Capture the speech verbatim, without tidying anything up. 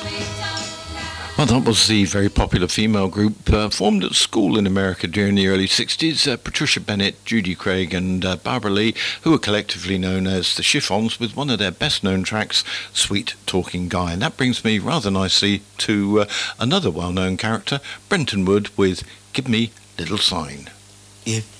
Well, that was the very popular female group uh, formed at school in America during the early sixties. Uh, Patricia Bennett, Judy Craig and uh, Barbara Lee, who were collectively known as the Chiffons, with one of their best-known tracks, Sweet Talking Guy. And that brings me rather nicely to uh, another well-known character, Brenton Wood, with Give Me Little Sign. If